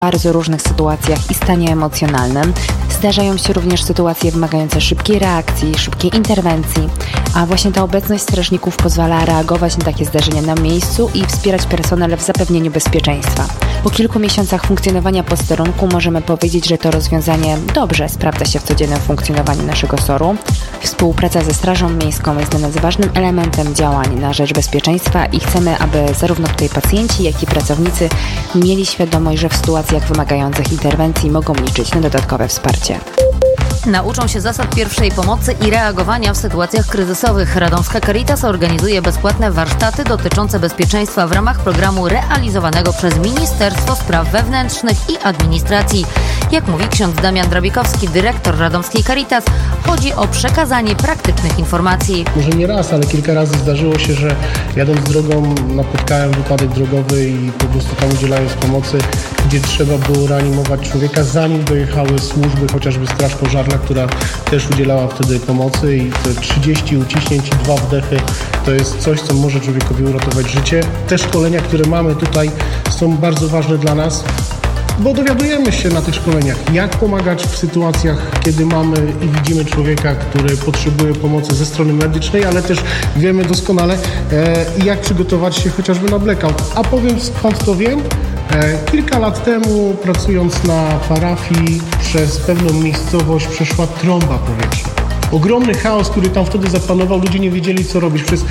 bardzo różnych sytuacjach i stanie emocjonalnym. Zdarzają się również sytuacje wymagające szybkiej reakcji, szybkiej interwencji, a właśnie ta obecność strażników pozwala reagować na takie zdarzenia na miejscu i wspierać personel w zapewnieniu bezpieczeństwa. Po kilku miesiącach funkcjonowania posterunku możemy powiedzieć, że to rozwiązanie dobrze sprawdza się w codziennym funkcjonowaniu naszego SOR-u. Współpraca ze Strażą Miejską jest dla nas ważnym elementem działań na rzecz bezpieczeństwa i chcemy, aby zarówno tutaj pacjenci, jak i pracownicy mieli świadomość, że w sytuacjach wymagających interwencji mogą liczyć na dodatkowe wsparcie. Nauczą się zasad pierwszej pomocy i reagowania w sytuacjach kryzysowych. Radomska Caritas organizuje bezpłatne warsztaty dotyczące bezpieczeństwa w ramach programu realizowanego przez Ministerstwo Spraw Wewnętrznych i Administracji. Jak mówi ksiądz Damian Drabikowski, dyrektor Radomskiej Caritas, chodzi o przekazanie praktycznych informacji. Może nie raz, ale kilka razy zdarzyło się, że jadąc drogą napotkałem wypadek drogowy i po prostu tam udzielając pomocy, gdzie trzeba było reanimować człowieka, zanim dojechały służby, chociażby straż pożarna, która też udzielała wtedy pomocy i te 30 uciśnięć i 2 wdechy to jest coś, co może człowiekowi uratować życie. Te szkolenia, które mamy tutaj, są bardzo ważne dla nas, bo dowiadujemy się na tych szkoleniach, jak pomagać w sytuacjach, kiedy mamy i widzimy człowieka, który potrzebuje pomocy ze strony medycznej, ale też wiemy doskonale, jak przygotować się chociażby na blackout. A powiem, skąd to wiem? Kilka lat temu, pracując na parafii, przez pewną miejscowość przeszła trąba powietrzna. Ogromny chaos, który tam wtedy zapanował, ludzie nie wiedzieli, co robić. Przez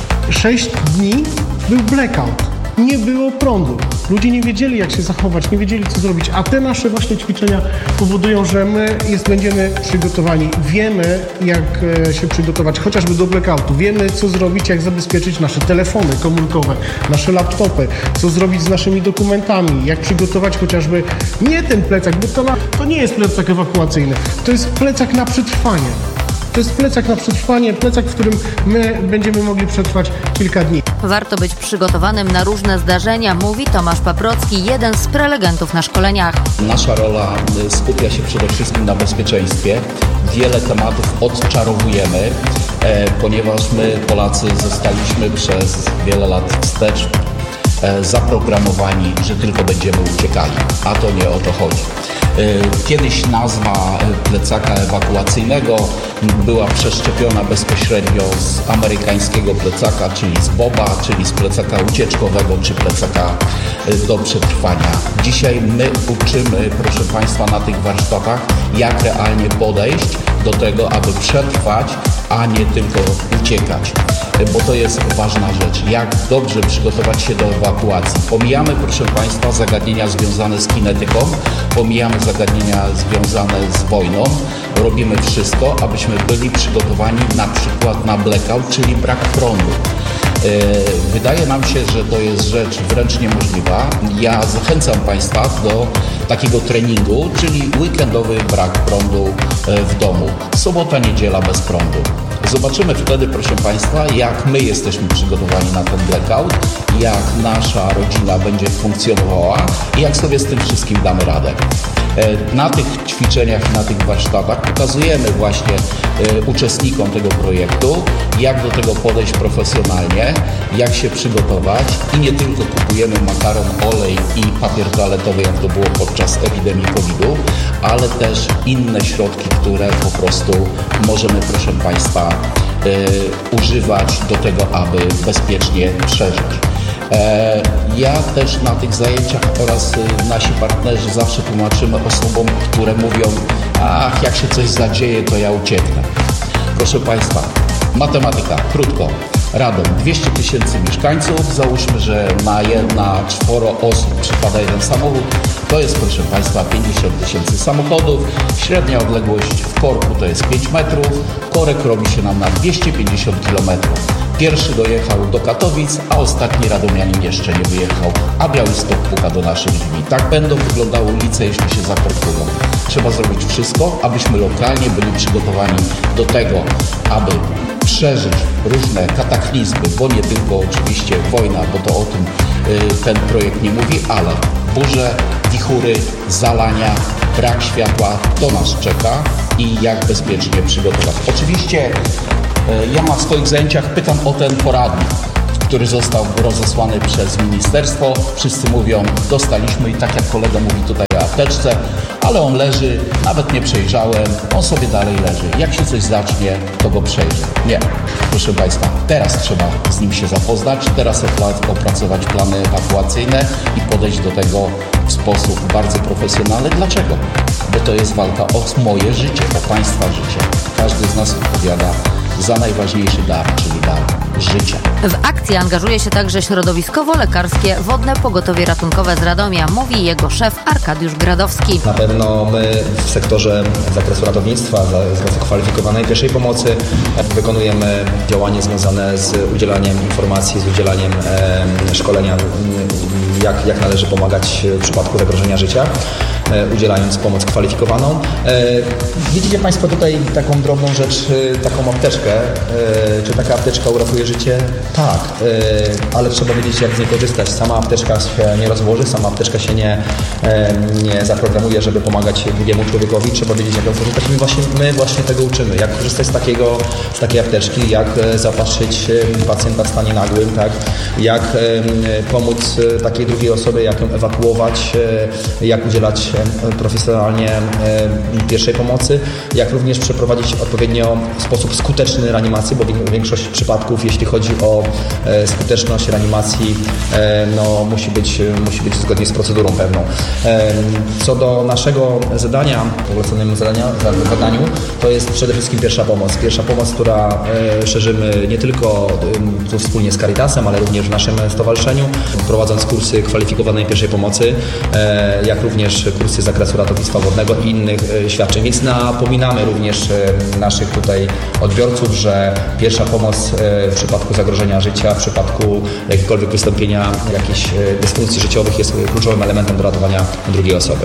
6 dni był blackout. Nie było prądu. Ludzie nie wiedzieli, jak się zachować, nie wiedzieli, co zrobić. A te nasze właśnie ćwiczenia powodują, że my będziemy przygotowani. Wiemy, jak się przygotować chociażby do blackoutu. Wiemy, co zrobić, jak zabezpieczyć nasze telefony komórkowe, nasze laptopy, co zrobić z naszymi dokumentami, jak przygotować chociażby nie ten plecak, bo to nie jest plecak ewakuacyjny. To jest plecak na przetrwanie. To jest plecak na przetrwanie, plecak, w którym my będziemy mogli przetrwać kilka dni. Warto być przygotowanym na różne zdarzenia, mówi Tomasz Paprocki, jeden z prelegentów na szkoleniach. Nasza rola skupia się przede wszystkim na bezpieczeństwie. Wiele tematów odczarowujemy, ponieważ my, Polacy, zostaliśmy przez wiele lat wstecz zaprogramowani, że tylko będziemy uciekali, a to nie o to chodzi. Kiedyś nazwa plecaka ewakuacyjnego była przeszczepiona bezpośrednio z amerykańskiego plecaka, czyli z BOBA, czyli z plecaka ucieczkowego, czy plecaka do przetrwania. Dzisiaj my uczymy, proszę Państwa, na tych warsztatach, jak realnie podejść do tego, aby przetrwać, a nie tylko uciekać. Bo to jest ważna rzecz. Jak dobrze przygotować się do ewakuacji. Pomijamy, proszę Państwa, zagadnienia związane z kinetyką, pomijamy zagadnienia związane z wojną. Robimy wszystko, abyśmy byli przygotowani na przykład na blackout, czyli brak prądu. Wydaje nam się, że to jest rzecz wręcz niemożliwa. Ja zachęcam Państwa do takiego treningu, czyli weekendowy brak prądu w domu. Sobota, niedziela bez prądu. Zobaczymy wtedy, proszę Państwa, jak my jesteśmy przygotowani na ten blackout, jak nasza rodzina będzie funkcjonowała i jak sobie z tym wszystkim damy radę. Na tych ćwiczeniach, na tych warsztatach pokazujemy właśnie uczestnikom tego projektu, jak do tego podejść profesjonalnie, jak się przygotować i nie tylko kupujemy makaron, olej i papier toaletowy, jak to było podczas epidemii COVID-u, ale też inne środki, które po prostu możemy, proszę Państwa, używać do tego, aby bezpiecznie przeżyć. Ja też na tych zajęciach oraz nasi partnerzy zawsze tłumaczymy osobom, które mówią: ach, jak się coś zadzieje, to ja ucieknę. Proszę Państwa, matematyka, krótko. Radom, 200 000 mieszkańców, załóżmy, że na 4 osób przypada jeden samochód, to jest, proszę Państwa, 50 000 samochodów, średnia odległość w korku to jest 5 metrów, korek robi się nam na 250 km. Pierwszy dojechał do Katowic, a ostatni radomianin jeszcze nie wyjechał, a Białystok puka do naszych drzwi. Tak będą wyglądały ulice, jeśli się zakorkują. Trzeba zrobić wszystko, abyśmy lokalnie byli przygotowani do tego, aby przeżyć różne kataklizmy, bo nie tylko oczywiście wojna, bo to o tym ten projekt nie mówi, ale burze, wichury, zalania, brak światła, to nas czeka i jak bezpiecznie przygotować. Oczywiście ja na swoich zajęciach pytam o ten poradnik. który został rozesłany przez ministerstwo. Wszyscy mówią, dostaliśmy i tak jak kolega mówi tutaj o apteczce, ale on leży, nawet nie przejrzałem, on sobie dalej leży. Jak się coś zacznie, to go przejrzy. Nie, proszę Państwa, teraz trzeba z nim się zapoznać, teraz opracować plany ewakuacyjne i podejść do tego w sposób bardzo profesjonalny. Dlaczego? Bo to jest walka o moje życie, o Państwa życie. Każdy z nas odpowiada za najważniejszy dar, czyli dar życia. W akcji angażuje się także środowiskowo-lekarskie Wodne Pogotowie Ratunkowe z Radomia, mówi jego szef Arkadiusz Gradowski. Na pewno my w sektorze zakresu ratownictwa, zakresu kwalifikowanej pierwszej pomocy wykonujemy działania związane z udzielaniem informacji, z udzielaniem szkolenia, jak należy pomagać w przypadku zagrożenia życia, udzielając pomoc kwalifikowaną. Widzicie Państwo tutaj taką drobną rzecz, taką apteczkę. Czy taka apteczka uratuje życie? Tak, ale trzeba wiedzieć, jak z niej korzystać. Sama apteczka się nie rozłoży, sama apteczka się nie zaprogramuje, żeby pomagać drugiemu człowiekowi. Trzeba wiedzieć, jak ją korzystać. My właśnie tego uczymy. Jak korzystać z takiej apteczki, jak zaopatrzyć pacjenta w stanie nagłym, tak? Jak pomóc takiej drugiej osobie, jak ją ewakuować, jak udzielać profesjonalnie pierwszej pomocy, jak również przeprowadzić odpowiednio w sposób skuteczny reanimacji, bo większość przypadków, jeśli chodzi o skuteczność reanimacji, musi być zgodnie z procedurą pewną. Co do naszego zadania, poleconym zadaniu, to jest przede wszystkim pierwsza pomoc. Pierwsza pomoc, która szerzymy nie tylko tu wspólnie z Caritasem, ale również w naszym stowarzyszeniu, prowadząc kursy kwalifikowanej pierwszej pomocy, jak również kursy z zakresu ratownictwa wodnego i innych świadczeń. Więc napominamy również naszych tutaj odbiorców, że pierwsza pomoc w przypadku zagrożenia życia, w przypadku jakiegokolwiek wystąpienia jakichś dysfunkcji życiowych jest kluczowym elementem do ratowania drugiej osoby.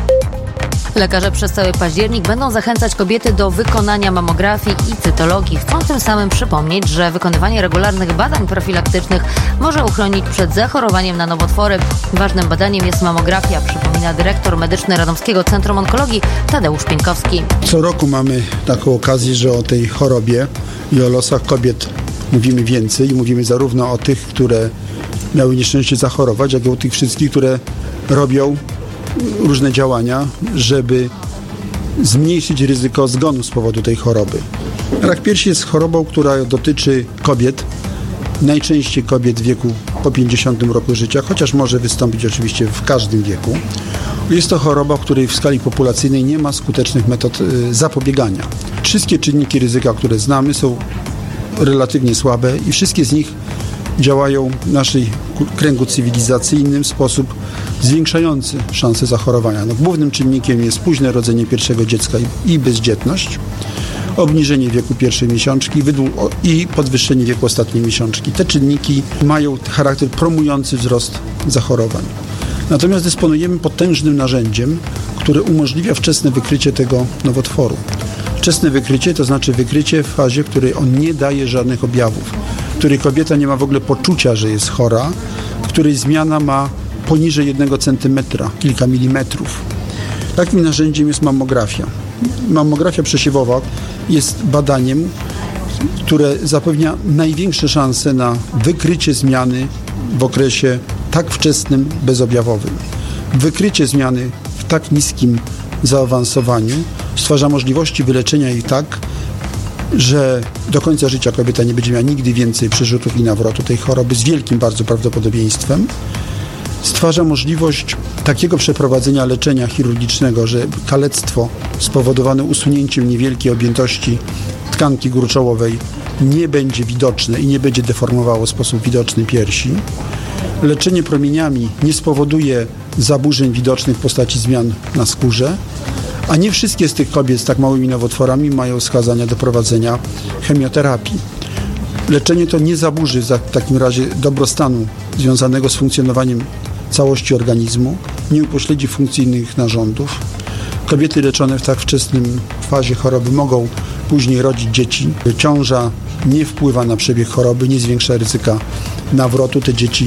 Lekarze przez cały październik będą zachęcać kobiety do wykonania mammografii i cytologii. Chcą tym samym przypomnieć, że wykonywanie regularnych badań profilaktycznych może uchronić przed zachorowaniem na nowotwory. Ważnym badaniem jest mammografia, przypomina dyrektor medyczny Radomskiego Centrum Onkologii Tadeusz Pieńkowski. Co roku mamy taką okazję, że o tej chorobie i o losach kobiet mówimy więcej. Mówimy zarówno o tych, które miały nieszczęście zachorować, jak i o tych wszystkich, które robią różne działania, żeby zmniejszyć ryzyko zgonu z powodu tej choroby. Rak piersi jest chorobą, która dotyczy kobiet, najczęściej kobiet w wieku po 50 roku życia, chociaż może wystąpić oczywiście w każdym wieku. Jest to choroba, w której w skali populacyjnej nie ma skutecznych metod zapobiegania. Wszystkie czynniki ryzyka, które znamy, są relatywnie słabe i wszystkie z nich działają w naszej kręgu cywilizacyjnym w sposób zwiększający szanse zachorowania. Głównym czynnikiem jest późne rodzenie pierwszego dziecka i bezdzietność, obniżenie wieku pierwszej miesiączki i podwyższenie wieku ostatniej miesiączki. Te czynniki mają charakter promujący wzrost zachorowań. Natomiast dysponujemy potężnym narzędziem, które umożliwia wczesne wykrycie tego nowotworu. Wczesne wykrycie to znaczy wykrycie w fazie, w której on nie daje żadnych objawów, w której kobieta nie ma w ogóle poczucia, że jest chora, w której zmiana ma poniżej 1 centymetra, kilka milimetrów. Takim narzędziem jest mammografia. Mammografia przesiewowa jest badaniem, które zapewnia największe szanse na wykrycie zmiany w okresie tak wczesnym, bezobjawowym. Wykrycie zmiany w tak niskim zaawansowaniu stwarza możliwości wyleczenia jej tak, że do końca życia kobieta nie będzie miała nigdy więcej przerzutów i nawrotu tej choroby z wielkim bardzo prawdopodobieństwem. Stwarza możliwość takiego przeprowadzenia leczenia chirurgicznego, że kalectwo spowodowane usunięciem niewielkiej objętości tkanki gruczołowej nie będzie widoczne i nie będzie deformowało w sposób widoczny piersi. Leczenie promieniami nie spowoduje zaburzeń widocznych w postaci zmian na skórze, a nie wszystkie z tych kobiet z tak małymi nowotworami mają wskazania do prowadzenia chemioterapii. Leczenie to nie zaburzy w takim razie dobrostanu związanego z funkcjonowaniem całości organizmu, nie upośledzi funkcyjnych narządów. Kobiety leczone w tak wczesnym fazie choroby mogą później rodzić dzieci. Ciąża nie wpływa na przebieg choroby, nie zwiększa ryzyka nawrotu. Te dzieci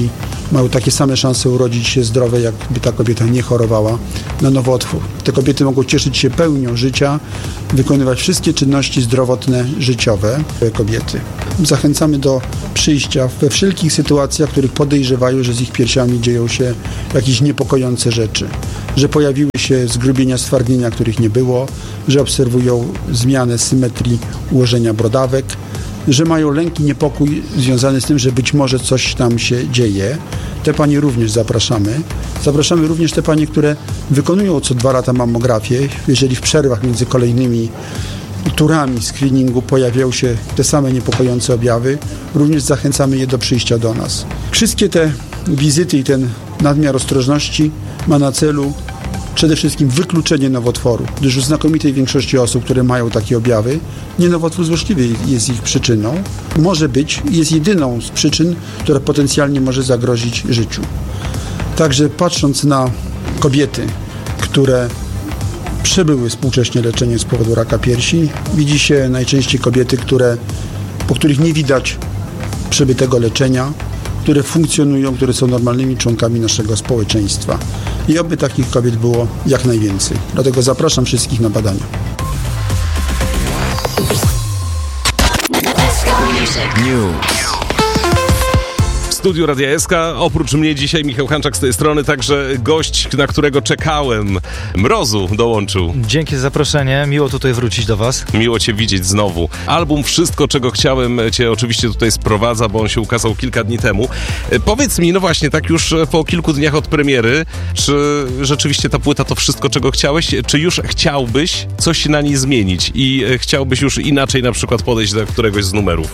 mają takie same szanse urodzić się zdrowe, jakby ta kobieta nie chorowała na nowotwór. Te kobiety mogą cieszyć się pełnią życia, wykonywać wszystkie czynności zdrowotne, życiowe kobiety. Zachęcamy do przyjścia we wszelkich sytuacjach, w których podejrzewają, że z ich piersiami dzieją się jakieś niepokojące rzeczy, że pojawiły się zgrubienia, stwardnienia, których nie było, że obserwują zmianę symetrii ułożenia brodawek, że mają lęk i niepokój związany z tym, że być może coś tam się dzieje. Te panie również zapraszamy. Zapraszamy również te panie, które wykonują co 2 lata mammografię. Jeżeli w przerwach między kolejnymi turami screeningu pojawiają się te same niepokojące objawy, również zachęcamy je do przyjścia do nas. Wszystkie te wizyty i ten nadmiar ostrożności ma na celu przede wszystkim wykluczenie nowotworu, gdyż u znakomitej większości osób, które mają takie objawy, nowotwór złośliwy jest ich przyczyną. Może być i jest jedyną z przyczyn, która potencjalnie może zagrozić życiu. Także patrząc na kobiety, które przebyły współcześnie leczenie z powodu raka piersi, widzi się najczęściej kobiety, po których nie widać przebytego leczenia, które funkcjonują, które są normalnymi członkami naszego społeczeństwa. I oby takich kobiet było jak najwięcej. Dlatego zapraszam wszystkich na badania. W studiu Radia SK, oprócz mnie dzisiaj Michał Hanczak z tej strony, także gość, na którego czekałem, Mrozu, dołączył. Dzięki za zaproszenie, miło tutaj wrócić do was. Miło cię widzieć znowu. Album Wszystko, czego chciałem cię oczywiście tutaj sprowadza, bo on się ukazał kilka dni temu. Powiedz mi, no właśnie, tak już po kilku dniach od premiery, czy rzeczywiście ta płyta to wszystko, czego chciałeś, czy już chciałbyś coś na niej zmienić i chciałbyś już inaczej na przykład podejść do któregoś z numerów?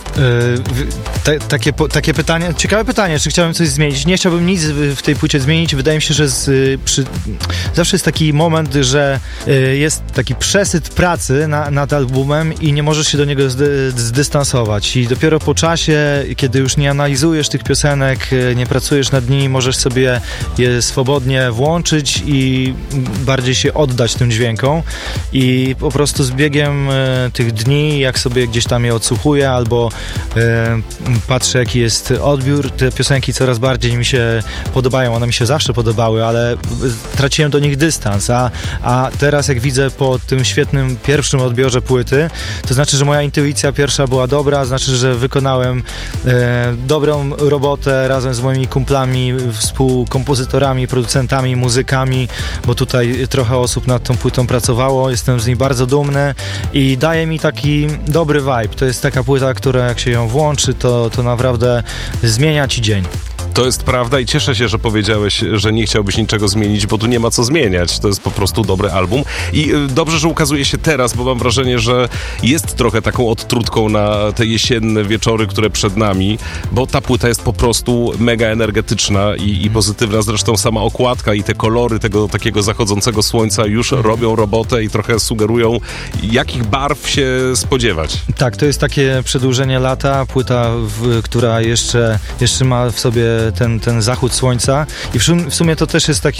Takie pytanie, ciekawe pytanie, czy chciałem coś zmienić. Nie chciałbym nic w tej płycie zmienić. Wydaje mi się, że zawsze jest taki moment, że jest taki przesyt pracy nad albumem i nie możesz się do niego zdystansować. I dopiero po czasie, kiedy już nie analizujesz tych piosenek, nie pracujesz nad nimi, możesz sobie je swobodnie włączyć i bardziej się oddać tym dźwiękom. I po prostu z biegiem tych dni, jak sobie gdzieś tam je odsłuchuję albo patrzę, jaki jest odbiór, te piosenki coraz bardziej mi się podobają. One mi się zawsze podobały, ale traciłem do nich dystans. A teraz jak widzę po tym świetnym pierwszym odbiorze płyty, to znaczy, że moja intuicja pierwsza była dobra, znaczy, że wykonałem dobrą robotę razem z moimi kumplami, współkompozytorami, producentami, muzykami, bo tutaj trochę osób nad tą płytą pracowało. Jestem z niej bardzo dumny i daje mi taki dobry vibe. To jest taka płyta, która jak się ją włączy, to naprawdę zmienia ci dzień. To jest prawda i cieszę się, że powiedziałeś, że nie chciałbyś niczego zmienić, bo tu nie ma co zmieniać. To jest po prostu dobry album. I dobrze, że ukazuje się teraz, bo mam wrażenie, że jest trochę taką odtrutką na te jesienne wieczory, które przed nami, bo ta płyta jest po prostu mega energetyczna i pozytywna. Zresztą sama okładka i te kolory tego takiego zachodzącego słońca już robią robotę i trochę sugerują, jakich barw się spodziewać. Tak, to jest takie przedłużenie lata, płyta, która jeszcze ma w sobie ten zachód słońca i w sumie to też jest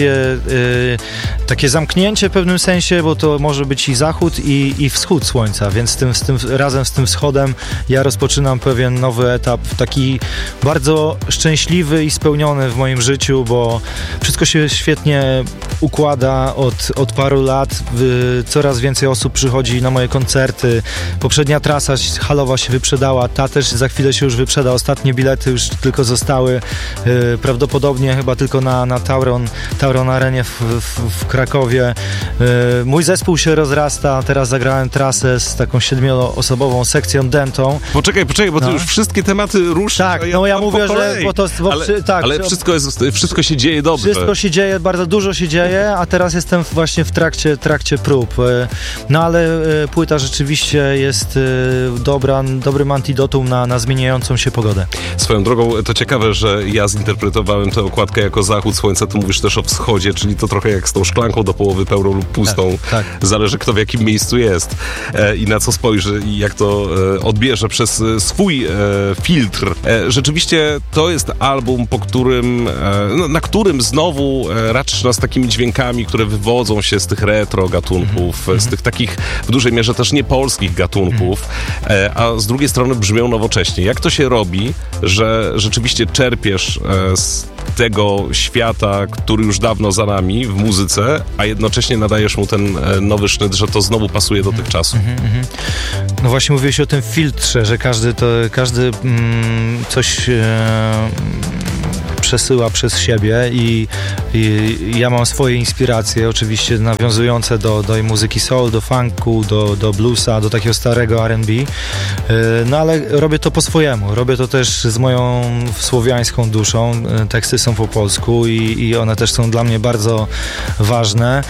takie zamknięcie w pewnym sensie, bo to może być i zachód i wschód słońca, więc razem z tym wschodem ja rozpoczynam pewien nowy etap, taki bardzo szczęśliwy i spełniony w moim życiu, bo wszystko się świetnie układa od paru lat, coraz więcej osób przychodzi na moje koncerty, poprzednia trasa halowa się wyprzedała, ta też za chwilę się już wyprzeda, ostatnie bilety już tylko zostały prawdopodobnie chyba tylko na Tauron Arenie w Krakowie. Mój zespół się rozrasta, teraz zagrałem trasę z taką 7-osobową sekcją dentą. Poczekaj, bo ty już wszystkie tematy ruszasz. Tak, ja mówię, że... Ale wszystko się dzieje dobrze. Wszystko się dzieje, bardzo dużo się dzieje, a teraz jestem właśnie w trakcie prób. No ale płyta rzeczywiście jest dobrym antidotum na zmieniającą się pogodę. Swoją drogą, to ciekawe, że ja zinterpretowałem tę okładkę jako zachód słońca, tu mówisz też o wschodzie, czyli to trochę jak z tą szklanką do połowy pełną lub pustą. Tak. Zależy, kto w jakim miejscu jest i na co spojrzy i jak to odbierze przez swój filtr. Rzeczywiście to jest album, na którym znowu raczysz nas takimi dźwiękami, które wywodzą się z tych retro gatunków, z tych takich w dużej mierze też niepolskich gatunków, a z drugiej strony brzmią nowocześnie. Jak to się robi, że rzeczywiście czerpiesz z tego świata, który już dawno za nami w muzyce, a jednocześnie nadajesz mu ten nowy sznyt, że to znowu pasuje do tych czasów. No właśnie mówiłeś o tym filtrze, że każdy coś przesyła przez siebie i ja mam swoje inspiracje, oczywiście nawiązujące do muzyki soul, do funku, do bluesa, do takiego starego R&B, no ale robię to po swojemu, robię to też z moją słowiańską duszą, teksty są po polsku i one też są dla mnie bardzo ważne.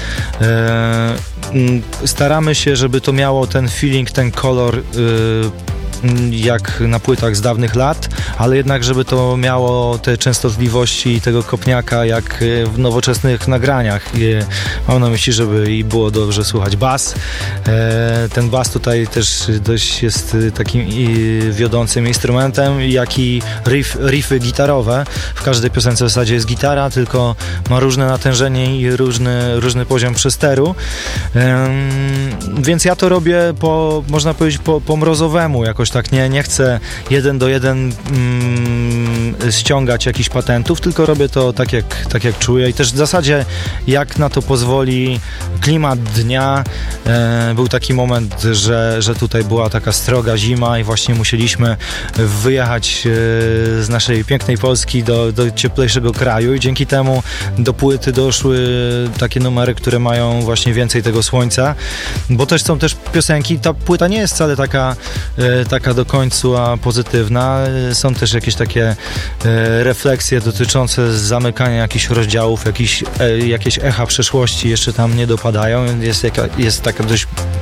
Staramy się, żeby to miało ten feeling, ten kolor jak na płytach z dawnych lat, ale jednak żeby to miało te częstotliwości tego kopniaka jak w nowoczesnych nagraniach. Mam na myśli, żeby i było dobrze słychać bas. Ten bas tutaj też dość jest takim wiodącym instrumentem, jak i riffy gitarowe. W każdej piosence w zasadzie jest gitara, tylko ma różne natężenie i różny poziom przesteru. Więc ja to robię można powiedzieć po mrozowemu jakoś tak, nie chcę 1 do 1 ściągać jakichś patentów, tylko robię to tak jak czuję i też w zasadzie jak na to pozwoli klimat dnia. Był taki moment, że tutaj była taka sroga zima i właśnie musieliśmy wyjechać z naszej pięknej Polski do cieplejszego kraju i dzięki temu do płyty doszły takie numery, które mają właśnie więcej tego słońca, bo też są też piosenki, ta płyta nie jest wcale taka do końca pozytywna, są też jakieś takie refleksje dotyczące zamykania jakichś rozdziałów, jakieś echa przeszłości jeszcze tam nie dopadają, jest taka dość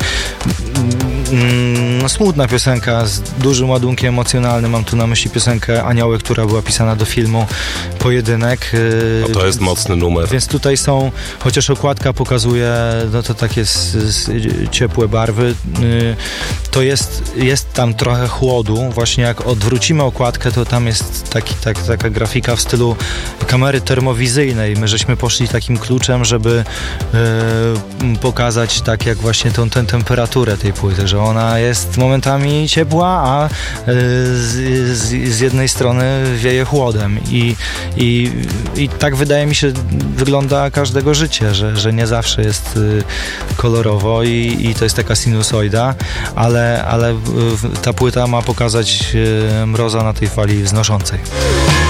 smutna piosenka z dużym ładunkiem emocjonalnym. Mam tu na myśli piosenkę Anioły, która była pisana do filmu Pojedynek. No to jest mocny numer. Więc tutaj są, chociaż okładka pokazuje to takie ciepłe barwy, to jest tam trochę chłodu. Właśnie jak odwrócimy okładkę, to tam jest taka grafika w stylu kamery termowizyjnej. My żeśmy poszli takim kluczem, żeby pokazać tak jak właśnie tę temperaturę tej płyty, że ona jest momentami ciepła, a z jednej strony wieje chłodem i tak wydaje mi się wygląda każdego życie, że nie zawsze jest kolorowo i to jest taka sinusoida, ale ta płyta ma pokazać mroza na tej fali wznoszącej.